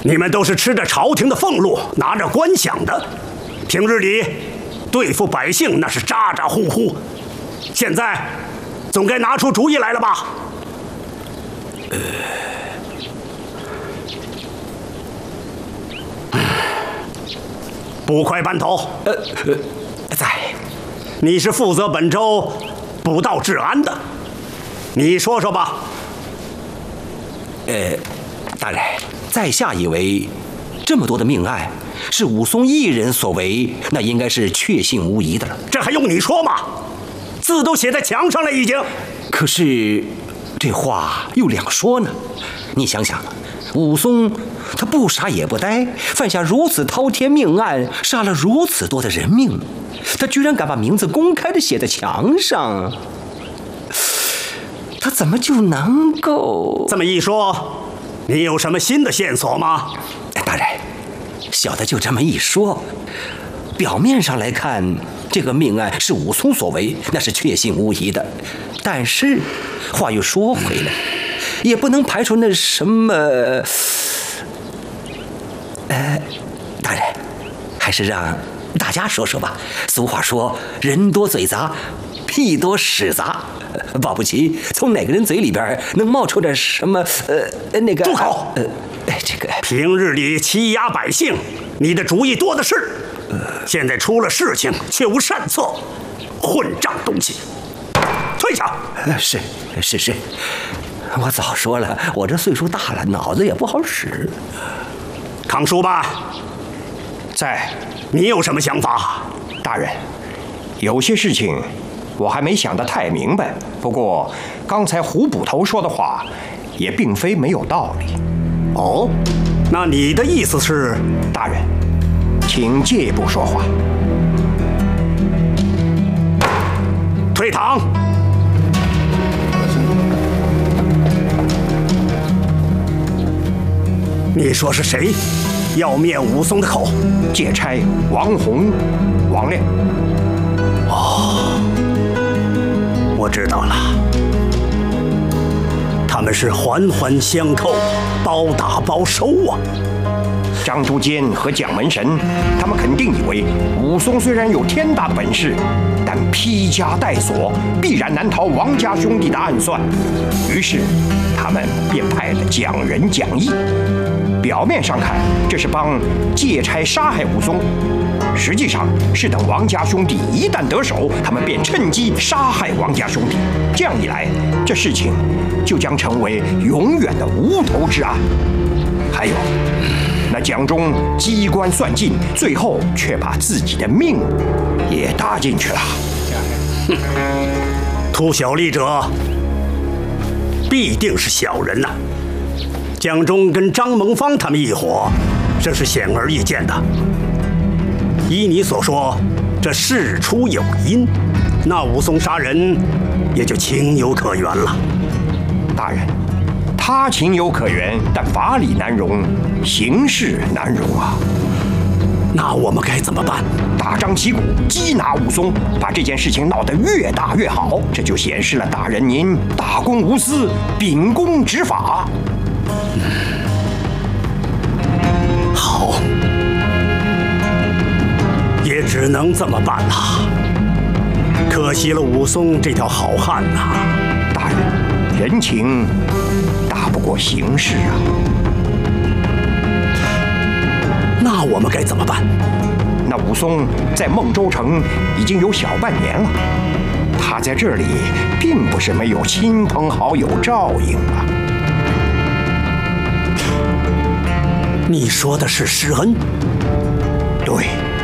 你们都是吃着朝廷的俸禄，拿着官饷的，平日里对付百姓那是咋咋呼呼，现在总该拿出主意来了吧？捕快班头， 在。 你是负责本州捕盗治安的，你说说吧。 大人，在下以为，这么多的命案是武松一人所为，那应该是确信无疑的了。 这还用你说吗？字都写在墙上了，已经。 可是，这话又两说呢。你想想，武松他不傻也不呆，犯下如此滔天命案，杀了如此多的人命，他居然敢把名字公开的写在墙上，他怎么就能够这么一说？你有什么新的线索吗？ 大人，小的就这么一说。表面上来看，这个命案是武松所为，那是确信无疑的。但是话又说回来，也不能排除那什么……大人，还是让大家说说吧。俗话说，人多嘴杂，屁多屎杂。保不齐从哪个人嘴里边能冒出点什么……那个…… 住口！ 这个平日里欺压百姓，你的主意多的是。现在出了事情，却无善策，混账东西！退下！ 是，我早说了，我这岁数大了，脑子也不好使。 康叔吧， 在。 你有什么想法？ 大人，有些事情我还没想得太明白。不过刚才胡捕头说的话，也并非没有道理。 哦，那你的意思是？ 大人，请借步说话。 退堂。你说是谁要灭武松的口？ 借差王洪、王亮。 哦，我知道了，他们是环环相扣，包打包收啊。 张都监和蒋门神，他们肯定以为武松虽然有天大的本事，但披枷带锁，必然难逃王家兄弟的暗算。于是，他们便派了蒋仁、蒋义。表面上看，这是帮借差杀害武松，实际上是等王家兄弟一旦得手，他们便趁机杀害王家兄弟。这样一来，这事情就将成为永远的无头之案。还有，那蒋忠机关算尽，最后却把自己的命也搭进去了。 哼，图小利者必定是小人呐。蒋忠跟张蒙方他们一伙，这是显而易见的。依你所说，这事出有因，那武松杀人也就情有可原了。 大人，他情有可原，但法理难容，形势难容啊。 那我们该怎么办？ 大张旗鼓，缉拿武松，把这件事情闹得越大越好，这就显示了大人您大公无私，秉公执法。 好，也只能这么办了。可惜了武松这条好汉呐。 大人，人情大不过形势啊。 那我们该怎么办？ 那武松在孟州城已经有小半年了，他在这里并不是没有亲朋好友照应啊。 你说的是施恩？ 对，